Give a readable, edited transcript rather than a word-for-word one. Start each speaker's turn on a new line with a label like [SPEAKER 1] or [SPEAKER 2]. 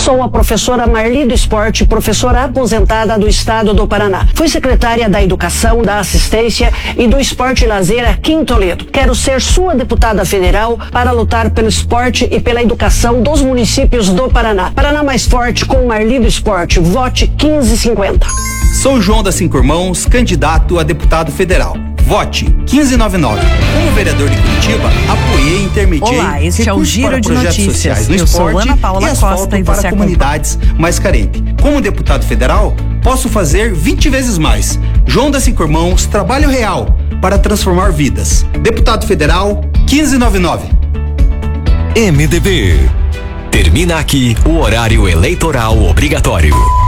[SPEAKER 1] Sou a professora Marli do Esporte, professora aposentada do estado do Paraná. Fui secretária da Educação, da Assistência e do Esporte e Lazer aqui em Toledo. Quero ser sua deputada federal para lutar pelo esporte e pela educação dos municípios do Paraná. Paraná mais forte com Marli do Esporte. Vote 1550.
[SPEAKER 2] Sou João da Cinco Irmãos, candidato a deputado federal. Vote 1599. Como vereador de Curitiba, apoiei e intermediei recursos para projetos sociais no esporte e asfalto para comunidades mais carentes. Como deputado federal, posso fazer 20 vezes mais. João da Cinco Irmãos, trabalho real para transformar vidas. Deputado federal 1599.
[SPEAKER 3] MDB. Termina aqui o horário eleitoral obrigatório.